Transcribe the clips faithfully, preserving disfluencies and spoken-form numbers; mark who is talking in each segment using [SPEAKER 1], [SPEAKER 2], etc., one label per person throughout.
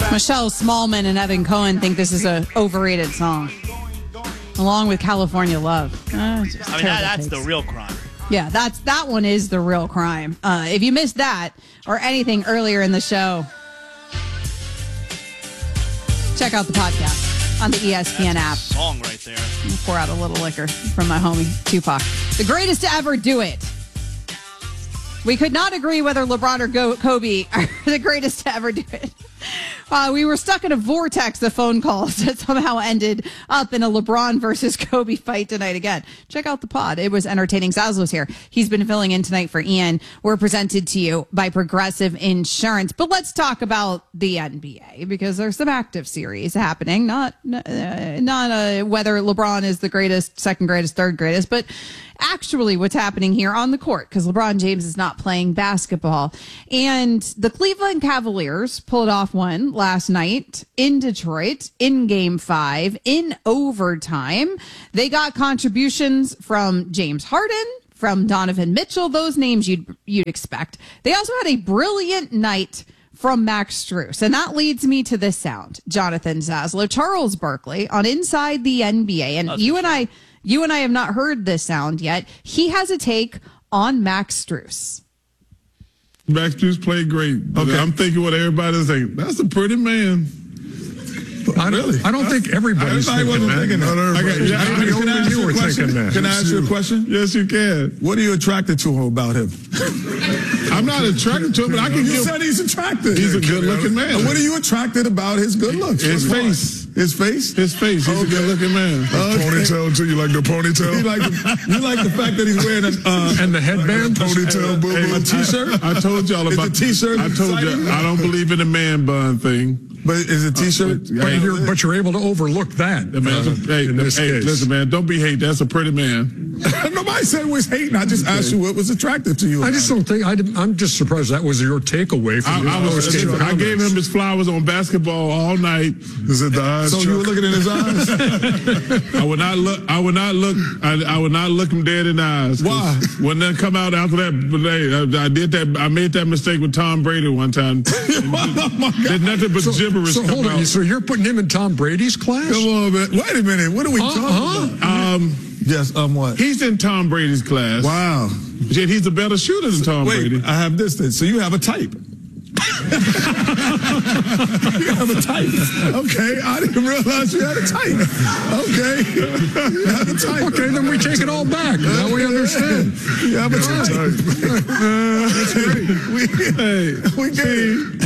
[SPEAKER 1] Michelle Smallman and Evan Cohen think this is an overrated song, along with California Love. Uh, just
[SPEAKER 2] I mean, that, that's
[SPEAKER 1] takes.
[SPEAKER 2] the real crime.
[SPEAKER 1] Yeah, that's that one is the real crime. Uh, if you missed that or anything earlier in the show, check out the podcast on the E S P N app.
[SPEAKER 2] That's a song right there.
[SPEAKER 1] I'll pour out a little liquor from my homie Tupac. The greatest to ever do it. We could not agree whether LeBron or Go- Kobe are the greatest to ever do it. Uh, we were stuck in a vortex of phone calls that somehow ended up in a LeBron versus Kobe fight tonight again. Check out the pod. It was entertaining. Zaslo's here. He's been filling in tonight for Ian. We're presented to you by Progressive Insurance. But let's talk about the N B A because there's some active series happening. Not, uh, not uh, whether LeBron is the greatest, second greatest, third greatest, but actually what's happening here on the court because LeBron James is not playing basketball. And the Cleveland Cavaliers pulled off one last night in Detroit in game five in overtime. They got contributions from James Harden, from Donovan Mitchell, those names you'd, you'd expect. They also had a brilliant night from Max Strus. And that leads me to this sound, Jonathan Zaslow, Charles Barkley on Inside the N B A. And That's you and sure. I... You and I have not heard this sound yet. He has a take on Max Strus.
[SPEAKER 3] Max Strus played great. Okay. I'm thinking what everybody's thinking. That's a pretty man.
[SPEAKER 4] I don't, really? I don't think everybody's
[SPEAKER 3] Everybody
[SPEAKER 4] thinking that.
[SPEAKER 3] thinking that.
[SPEAKER 4] Not everybody.
[SPEAKER 3] Okay, yeah,
[SPEAKER 4] I mean,
[SPEAKER 3] can I ask
[SPEAKER 4] you
[SPEAKER 3] you
[SPEAKER 4] were
[SPEAKER 3] a question?
[SPEAKER 4] thinking that.
[SPEAKER 3] Can I ask you a question? Yes, you can.
[SPEAKER 5] What are you attracted to about him?
[SPEAKER 3] I'm not attracted to him, but I can
[SPEAKER 5] You
[SPEAKER 3] give...
[SPEAKER 5] said he's attracted.
[SPEAKER 3] He's a good-looking man.
[SPEAKER 5] And what are you attracted about his good looks?
[SPEAKER 3] His face.
[SPEAKER 5] His face?
[SPEAKER 3] His face. He's okay. a good-looking man.
[SPEAKER 5] Okay.
[SPEAKER 4] Ponytail, too? You like the ponytail?
[SPEAKER 5] You like the, you like the fact that he's wearing a... Uh,
[SPEAKER 4] and the headband?
[SPEAKER 5] Ponytail, boo-boo.
[SPEAKER 3] Hey,
[SPEAKER 5] a T-shirt?
[SPEAKER 3] I, I told y'all about...
[SPEAKER 5] Is the T-shirt
[SPEAKER 3] I told you I don't believe in the man bun thing.
[SPEAKER 5] But is it a T-shirt?
[SPEAKER 4] Uh, but, you're, but you're able to overlook that.
[SPEAKER 3] The man, uh, hey,
[SPEAKER 4] in this
[SPEAKER 3] hey
[SPEAKER 4] case.
[SPEAKER 3] listen, man, don't be hate. That's a pretty man.
[SPEAKER 5] Nobody said it was hating. I just asked you what was attractive to you.
[SPEAKER 4] I just don't think, I I'm just surprised that was your takeaway from
[SPEAKER 3] I, I, was, I gave him his flowers on basketball all night.
[SPEAKER 4] Is it the eyes?
[SPEAKER 5] So
[SPEAKER 4] Chuck?
[SPEAKER 5] you were looking in his eyes?
[SPEAKER 3] I would not look, I would not look, I, I would not look him dead in the eyes.
[SPEAKER 5] Why?
[SPEAKER 3] When that come out after that, but hey, I, I did that, I made that mistake with Tom Brady one time.
[SPEAKER 5] Oh my God.
[SPEAKER 3] There's nothing but
[SPEAKER 4] so,
[SPEAKER 3] gibberish
[SPEAKER 4] so
[SPEAKER 3] come
[SPEAKER 4] hold on,
[SPEAKER 3] out.
[SPEAKER 4] so you're putting him in Tom Brady's class?
[SPEAKER 5] Come on, man. Wait a minute. What are we
[SPEAKER 4] Uh-huh.
[SPEAKER 5] talking about?
[SPEAKER 3] Um,
[SPEAKER 5] yes, um, what?
[SPEAKER 3] He's in Tom Brady's class.
[SPEAKER 5] Wow.
[SPEAKER 3] Yet he's a better shooter than Tom
[SPEAKER 5] Wait,
[SPEAKER 3] Brady.
[SPEAKER 5] I have this then. So you have a type. You have a type. Okay, I didn't realize you had a type. Okay, you have a type.
[SPEAKER 4] Okay, then we take it all back. Now we understand.
[SPEAKER 5] You have a type. we,
[SPEAKER 3] Hey,
[SPEAKER 5] we get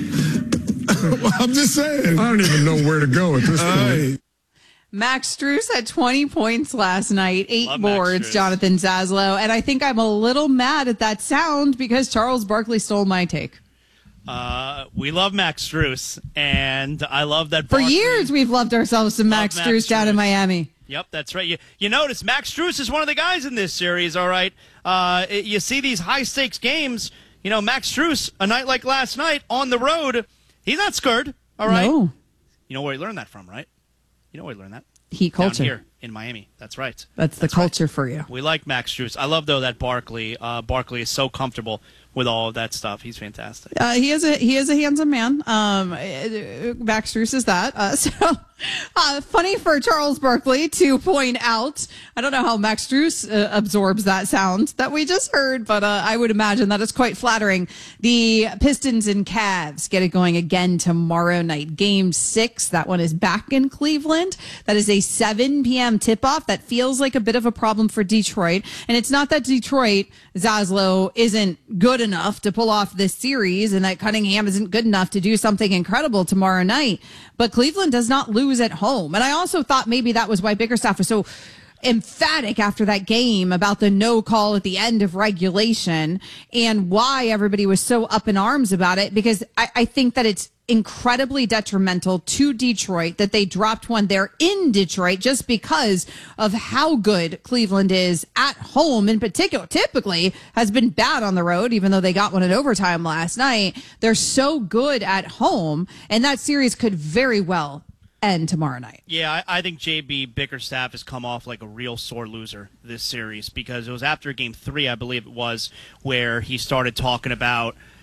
[SPEAKER 5] well, I'm just saying.
[SPEAKER 4] I don't even know where to go at this point.
[SPEAKER 5] Right.
[SPEAKER 1] Max Strus had twenty points last night, eight
[SPEAKER 2] Love Max
[SPEAKER 1] boards,
[SPEAKER 2] Strus.
[SPEAKER 1] Jonathan Zaslow. And I think I'm a little mad at that sound because Charles Barkley stole my take.
[SPEAKER 2] Uh, we love Max Strus, and I love that.
[SPEAKER 1] For
[SPEAKER 2] Barkley-
[SPEAKER 1] years, we've loved ourselves some
[SPEAKER 2] Love
[SPEAKER 1] Max
[SPEAKER 2] Max
[SPEAKER 1] Strus down in
[SPEAKER 2] Strus.
[SPEAKER 1] Miami.
[SPEAKER 2] Yep, that's right. You you notice Max Strus is one of the guys in this series. All right, uh, it- you see these high stakes games. You know, Max Strus, a night like last night on the road, he's not scared. All right.
[SPEAKER 1] No,
[SPEAKER 2] You know where he learned that from, right? You know where he learned that?
[SPEAKER 1] heat culture.
[SPEAKER 2] Down here in Miami. That's right.
[SPEAKER 1] That's the
[SPEAKER 2] That's right.
[SPEAKER 1] culture for you.
[SPEAKER 2] We like Max Strus. I love though that Barkley. Uh, Barkley is so comfortable with all of that stuff. He's fantastic.
[SPEAKER 1] Uh, he is a he is a handsome man. Um, uh, Max Strus is that. Uh, so uh, funny for Charles Barkley to point out. I don't know how Max Strus uh, absorbs that sound that we just heard, but uh, I would imagine that is quite flattering. The Pistons and Cavs get it going again tomorrow night. Game six. That one is back in Cleveland. That is a seven p.m. tip-off. That feels like a bit of a problem for Detroit, and it's not that Detroit Zaslow isn't good enough to pull off this series and that Cunningham isn't good enough to do something incredible tomorrow night. But Cleveland does not lose at home. And I also thought maybe that was why Bickerstaff was so emphatic after that game about the no call at the end of regulation and why everybody was so up in arms about it, because I, I think that it's incredibly detrimental to Detroit that they dropped one there in Detroit just because of how good Cleveland is at home in particular. Typically has been bad on the road, even though they got one in overtime last night. They're so good at home, and that series could very well end tomorrow night.
[SPEAKER 2] Yeah, I, I think J B Bickerstaff has come off like a real sore loser this series because it was after game three, I believe it was, where he started talking about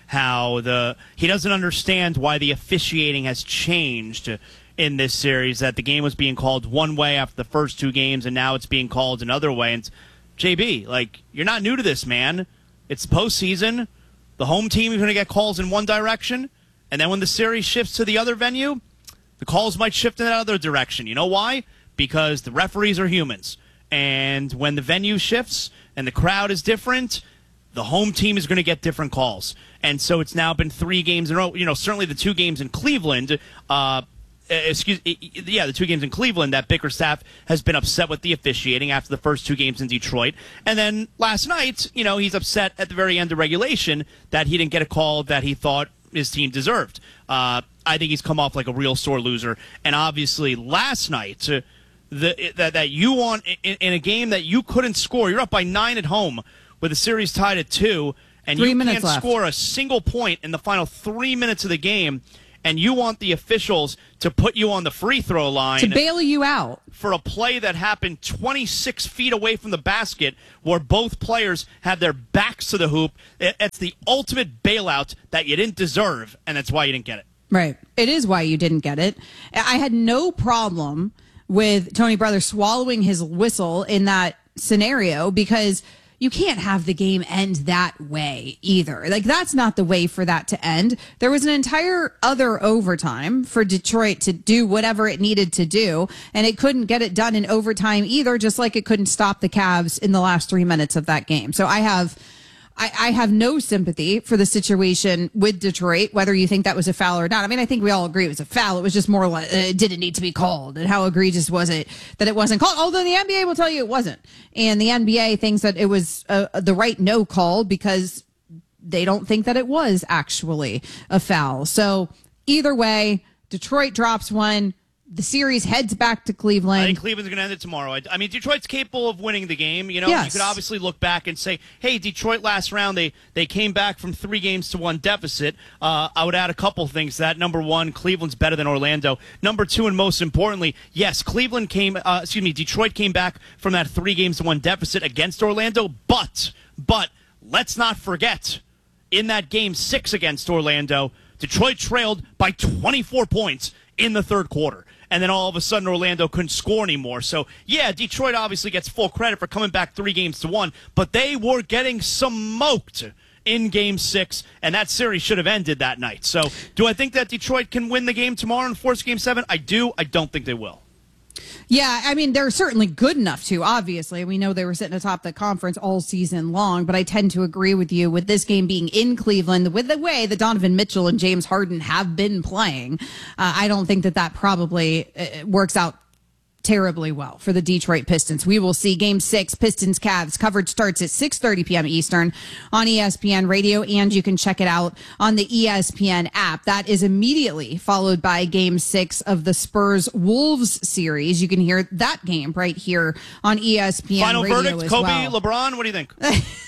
[SPEAKER 2] how the he doesn't understand why the officiating has changed in this series, that the game was being called one way after the first two games, and now it's being called another way. And J B, like, you're not new to this, man. It's postseason. The home team is going to get calls in one direction, and then when the series shifts to the other venue, the calls might shift in that other direction. You know why? Because the referees are humans. And when the venue shifts and the crowd is different, the home team is going to get different calls. And so it's now been three games in a row. You know, certainly the two games in Cleveland, uh, excuse yeah, the two games in Cleveland, that Bickerstaff has been upset with the officiating after the first two games in Detroit. And then last night, you know, he's upset at the very end of regulation that he didn't get a call that he thought his team deserved. Uh, I think he's come off like a real sore loser. And obviously last night, uh, the, that, that you want in, in a game that you couldn't score, you're up by nine at home with the series tied at two, and
[SPEAKER 1] three
[SPEAKER 2] you
[SPEAKER 1] minutes
[SPEAKER 2] can't
[SPEAKER 1] left.
[SPEAKER 2] score a single point in the final three minutes of the game, and you want the officials to put you on the free throw line
[SPEAKER 1] to bail you out
[SPEAKER 2] for a play that happened twenty-six feet away from the basket where both players had their backs to the hoop. It's the ultimate bailout that you didn't deserve, and that's why you didn't get it.
[SPEAKER 1] Right. It is why you didn't get it. I had no problem with Tony Brother swallowing his whistle in that scenario, because you can't have the game end that way either. Like, that's not the way for that to end. There was an entire other overtime for Detroit to do whatever it needed to do, and it couldn't get it done in overtime either, just like it couldn't stop the Cavs in the last three minutes of that game. So I have I, I have no sympathy for the situation with Detroit, whether you think that was a foul or not. I mean, I think we all agree it was a foul. It was just more like, uh, it didn't need to be called. And how egregious was it that it wasn't called? Although the N B A will tell you it wasn't. And the N B A thinks that it was uh, the right no call because they don't think that it was actually a foul. So either way, Detroit drops one. The series heads back to Cleveland.
[SPEAKER 2] I think Cleveland's going to end it tomorrow. I, I mean, Detroit's capable of winning the game. You know,
[SPEAKER 1] yes.
[SPEAKER 2] You could obviously look back and say, hey, Detroit last round, they, they came back from three games to one deficit. Uh, I would add a couple things to that. Number one, Cleveland's better than Orlando. Number two, and most importantly, yes, Cleveland came, uh, excuse me, Detroit came back from that three games to one deficit against Orlando. But, but, let's not forget, in that game six against Orlando, Detroit trailed by twenty-four points in the third quarter. And then all of a sudden Orlando couldn't score anymore. So, yeah, Detroit obviously gets full credit for coming back three games to one, but they were getting smoked in game six, and that series should have ended that night. So, do I think that Detroit can win the game tomorrow and force game seven? I do. I don't think they will.
[SPEAKER 1] Yeah, I mean, they're certainly good enough to, obviously. We know they were sitting atop the conference all season long, but I tend to agree with you with this game being in Cleveland, with the way that Donovan Mitchell and James Harden have been playing. Uh, I don't think that that probably uh, works out terribly well for the Detroit Pistons. We will see game six, Pistons Cavs. Coverage starts at six thirty p.m. Eastern on E S P N Radio, and you can check it out on the E S P N app. That is immediately followed by game six of the Spurs Wolves series. You can hear that game right here on E S P N
[SPEAKER 2] Final
[SPEAKER 1] Radio
[SPEAKER 2] verdict,
[SPEAKER 1] as
[SPEAKER 2] Kobe,
[SPEAKER 1] well.
[SPEAKER 2] LeBron, what do you think?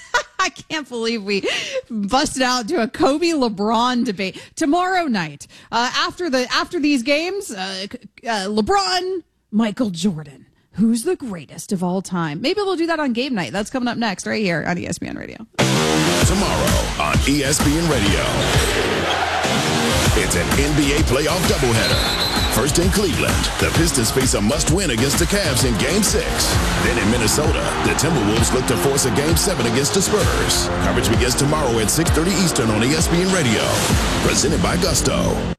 [SPEAKER 1] I can't believe we busted out to a Kobe LeBron debate tomorrow night. Uh, after the after these games, uh, uh, LeBron, Michael Jordan. Who's the greatest of all time? Maybe we'll do that on game night. That's coming up next right here on E S P N Radio.
[SPEAKER 6] Tomorrow on E S P N Radio, it's an N B A playoff doubleheader. First in Cleveland, the Pistons face a must-win against the Cavs in Game six. Then in Minnesota, the Timberwolves look to force a Game seven against the Spurs. Coverage begins tomorrow at six thirty Eastern on E S P N Radio. Presented by Gusto.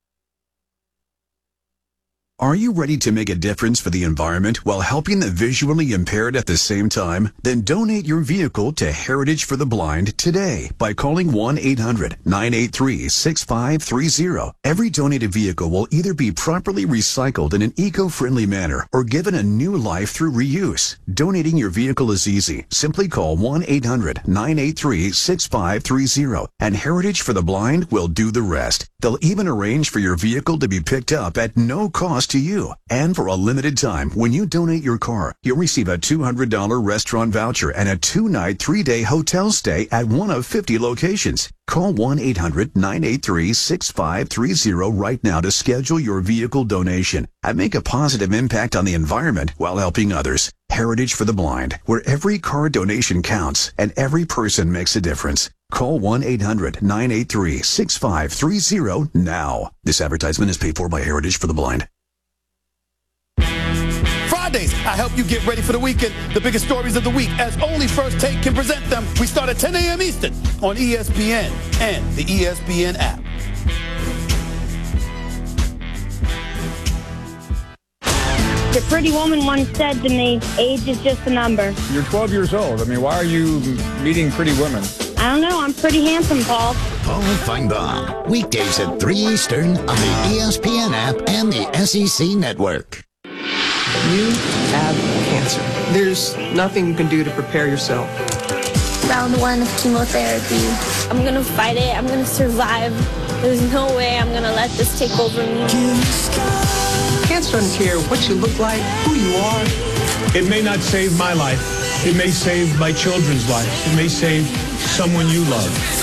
[SPEAKER 7] Are you ready to make a difference for the environment while helping the visually impaired at the same time? Then donate your vehicle to Heritage for the Blind today by calling one eight hundred nine eight three six five three zero. Every donated vehicle will either be properly recycled in an eco-friendly manner or given a new life through reuse. Donating your vehicle is easy. Simply call one eight hundred nine eight three six five three zero and Heritage for the Blind will do the rest. They'll even arrange for your vehicle to be picked up at no cost to you. And for a limited time, when you donate your car, you'll receive a two hundred dollars restaurant voucher and a two-night, three-day hotel stay at one of fifty locations. Call one eight hundred nine eight three six five three zero right now to schedule your vehicle donation and make a positive impact on the environment while helping others. Heritage for the Blind, where every car donation counts and every person makes a difference. Call one eight hundred nine eight three six five three zero now. This advertisement is paid for by Heritage for the Blind.
[SPEAKER 8] Fridays, I help you get ready for the weekend. The biggest stories of the week, as only First Take can present them. We start at ten a.m. Eastern on E S P N and the E S P N app.
[SPEAKER 9] The pretty woman once said to me, age is just a number.
[SPEAKER 10] You're twelve years old. I mean, why are you meeting pretty women?
[SPEAKER 9] I don't know. I'm pretty handsome, Paul.
[SPEAKER 11] Paul Feinbaum. Weekdays at three Eastern on the E S P N app and the S E C network.
[SPEAKER 12] You have cancer. There's nothing you can do to prepare yourself.
[SPEAKER 13] Round one of chemotherapy. I'm going to fight it. I'm going to survive. There's no way I'm going to let this take over me.
[SPEAKER 12] Cancer doesn't care what you look like, who you are.
[SPEAKER 14] It may not save my life. It may save my children's lives. It may save someone you love.